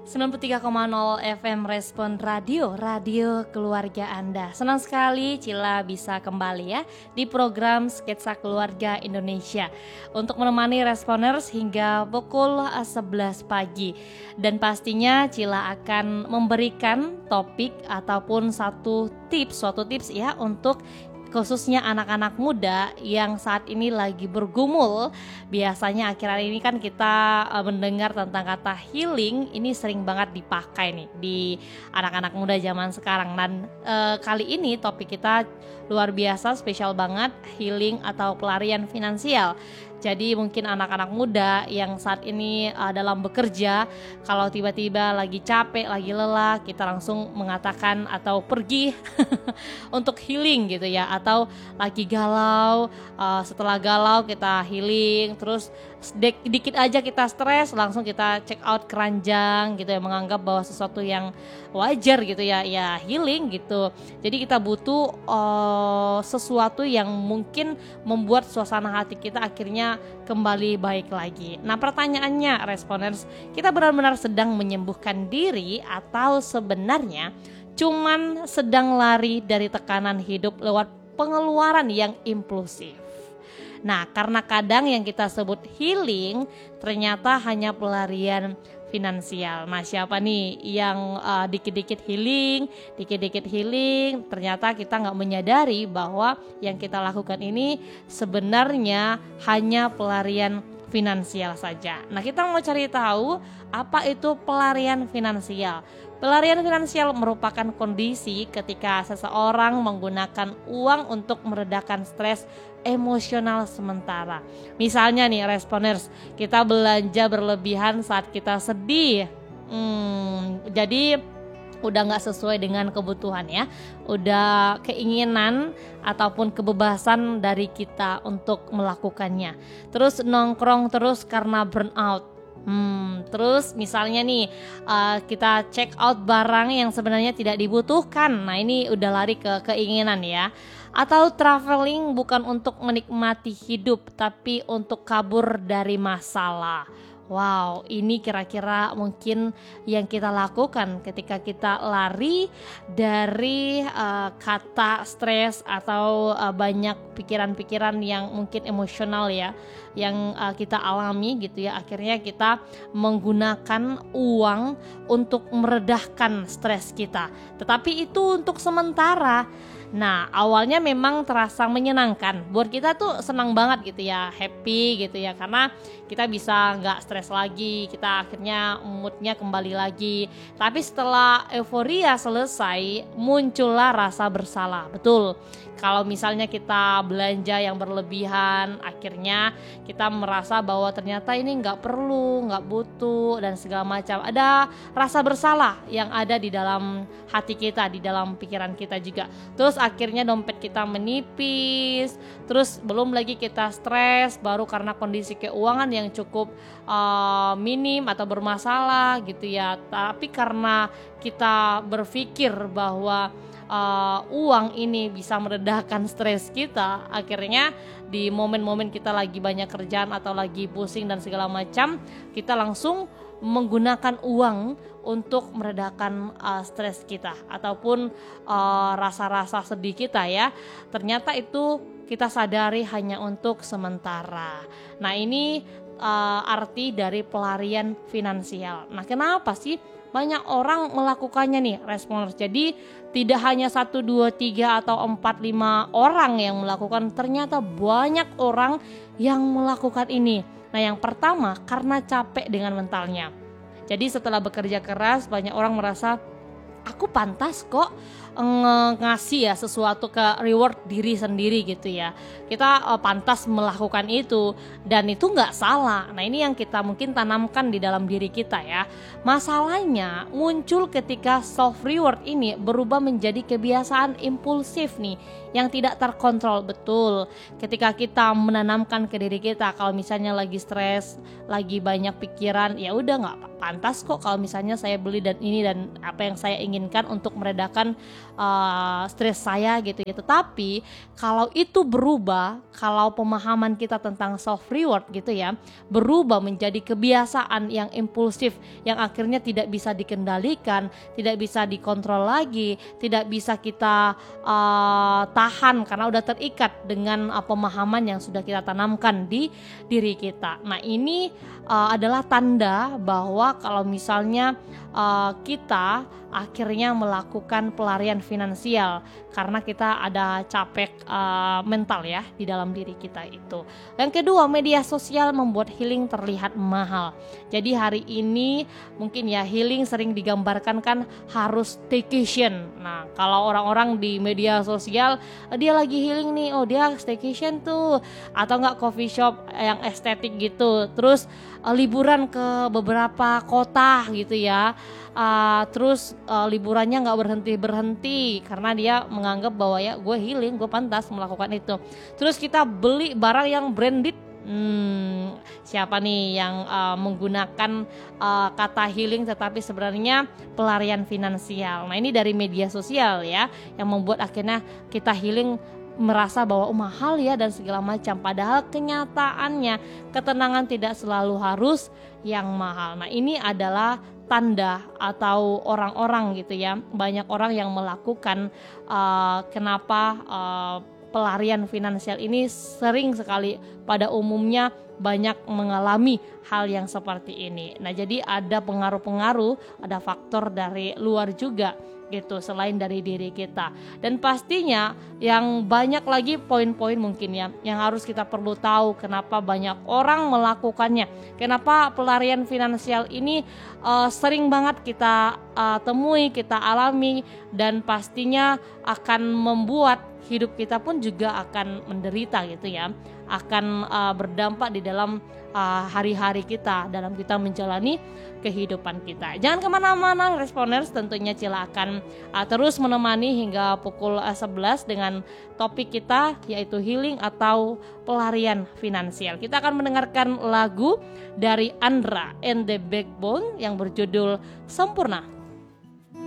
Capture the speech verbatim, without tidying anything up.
sembilan puluh tiga koma nol F M Respon Radio, radio keluarga Anda. Senang sekali Cila bisa kembali ya di program Sketsa Keluarga Indonesia untuk menemani Responers hingga pukul sebelas pagi. Dan pastinya Cila akan memberikan topik ataupun satu tips, suatu tips ya untuk khususnya anak-anak muda yang saat ini lagi bergumul. Biasanya akhir-akhir ini kan kita uh, mendengar tentang kata healing, ini sering banget dipakai nih di anak-anak muda zaman sekarang. Dan uh, kali ini topik kita luar biasa, spesial banget, healing atau pelarian finansial. Jadi mungkin anak-anak muda yang saat ini uh, dalam bekerja, kalau tiba-tiba lagi capek, lagi lelah, kita langsung mengatakan atau pergi untuk healing gitu ya. Atau lagi galau, uh, setelah galau kita healing, terus sedikit dikit aja kita stres, langsung kita check out keranjang gitu ya, menganggap bahwa sesuatu yang wajar gitu ya, ya healing gitu. Jadi kita butuh uh, sesuatu yang mungkin membuat suasana hati kita akhirnya kembali baik lagi. Nah, pertanyaannya Responers, kita benar-benar sedang menyembuhkan diri atau sebenarnya cuman sedang lari dari tekanan hidup lewat pengeluaran yang impulsif? Nah, karena kadang yang kita sebut healing ternyata hanya pelarian finansial. Nah, siapa nih yang uh, dikit-dikit healing, dikit-dikit healing, ternyata kita nggak menyadari bahwa yang kita lakukan ini sebenarnya hanya pelarian finansial saja. Nah, kita mau cari tahu apa itu pelarian finansial. Pelarian finansial merupakan kondisi ketika seseorang menggunakan uang untuk meredakan stres emosional sementara. Misalnya nih Responers, kita belanja berlebihan saat kita sedih. Hmm, jadi udah gak sesuai dengan kebutuhan ya. Udah keinginan ataupun kebebasan dari kita untuk melakukannya. Terus nongkrong terus karena burnout. Hmm, terus misalnya nih uh, kita check out barang yang sebenarnya tidak dibutuhkan. Nah, ini udah lari ke keinginan ya. Atau traveling bukan untuk menikmati hidup tapi untuk kabur dari masalah. Wow, ini kira-kira mungkin yang kita lakukan ketika kita lari dari uh, kata stres atau uh, banyak pikiran-pikiran yang mungkin emosional ya, yang uh, kita alami gitu ya. Akhirnya kita menggunakan uang untuk meredahkan stres kita. Tetapi itu untuk sementara. Nah, awalnya memang terasa menyenangkan. Buat kita tuh senang banget gitu ya, happy gitu ya, karena kita bisa nggak stres lagi, kita akhirnya moodnya kembali lagi. Tapi setelah euforia selesai, muncullah rasa bersalah. Betul, kalau misalnya kita belanja yang berlebihan, akhirnya kita merasa bahwa ternyata ini nggak perlu, nggak butuh, dan segala macam. Ada rasa bersalah yang ada di dalam hati kita, di dalam pikiran kita juga. Terus akhirnya dompet kita menipis, terus belum lagi kita stres baru karena kondisi keuangan yang cukup uh, minim atau bermasalah gitu ya. Tapi karena kita berpikir bahwa uh, uang ini bisa meredahkan stres kita, akhirnya di momen-momen kita lagi banyak kerjaan atau lagi pusing dan segala macam, kita langsung menggunakan uang untuk meredakan uh, stres kita ataupun uh, rasa-rasa sedih kita ya. Ternyata itu kita sadari hanya untuk sementara. Nah, ini uh, arti dari pelarian finansial. Nah, kenapa sih banyak orang melakukannya nih Responers? Jadi tidak hanya satu, dua, tiga atau empat, lima orang yang melakukan, ternyata banyak orang yang melakukan ini. Nah, yang pertama karena capek dengan mentalnya. Jadi setelah bekerja keras, banyak orang merasa aku pantas kok ng- ngasih ya sesuatu ke reward diri sendiri gitu ya. Kita uh, pantas melakukan itu dan itu nggak salah. Nah, ini yang kita mungkin tanamkan di dalam diri kita ya. Masalahnya muncul ketika self reward ini berubah menjadi kebiasaan impulsif nih yang tidak terkontrol. Betul, ketika kita menanamkan ke diri kita kalau misalnya lagi stres, lagi banyak pikiran, ya udah nggak pantas kok kalau misalnya saya beli dan ini dan apa yang saya inginkan untuk meredakan uh, stres saya gitu ya. Tetapi kalau itu berubah, kalau pemahaman kita tentang self reward gitu ya berubah menjadi kebiasaan yang impulsif, yang akhirnya tidak bisa dikendalikan, tidak bisa dikontrol lagi, tidak bisa kita uh, tahan karena udah terikat dengan uh, pemahaman yang sudah kita tanamkan di diri kita. Nah ini uh, adalah tanda bahwa kalau misalnya uh, kita akhirnya melakukan pelarian finansial karena kita ada capek uh, mental ya di dalam diri kita itu. Yang kedua, media sosial membuat healing terlihat mahal. Jadi hari ini mungkin ya healing sering digambarkan kan harus staycation. Nah kalau orang-orang di media sosial dia lagi healing nih, oh dia staycation tuh, atau enggak coffee shop yang estetik gitu, terus uh, liburan ke beberapa kota gitu ya. Uh, terus uh, liburannya nggak berhenti berhenti karena dia menganggap bahwa ya gue healing, gue pantas melakukan itu. Terus kita beli barang yang branded. Hmm, siapa nih yang uh, menggunakan uh, kata healing tetapi sebenarnya pelarian finansial. Nah ini dari media sosial ya yang membuat akhirnya kita healing merasa bahwa oh, mahal ya dan segala macam, padahal kenyataannya ketenangan tidak selalu harus yang mahal. Nah ini adalah tanda atau orang-orang gitu ya, banyak orang yang melakukan uh, kenapa uh, pelarian finansial ini sering sekali pada umumnya banyak mengalami hal yang seperti ini. Nah jadi ada pengaruh-pengaruh, ada faktor dari luar juga gitu selain dari diri kita. Dan pastinya yang banyak lagi poin-poin mungkin ya yang harus kita perlu tahu kenapa banyak orang melakukannya, kenapa pelarian finansial ini uh, sering banget kita uh, temui, kita alami, dan pastinya akan membuat hidup kita pun juga akan menderita gitu ya, akan uh, berdampak di dalam uh, hari-hari kita dalam kita menjalani kehidupan kita. Jangan kemana-mana Responers, tentunya Cila akan uh, terus menemani hingga pukul uh, sebelas dengan topik kita yaitu healing atau pelarian finansial. Kita akan mendengarkan lagu dari Andra and the Backbone yang berjudul Sempurna.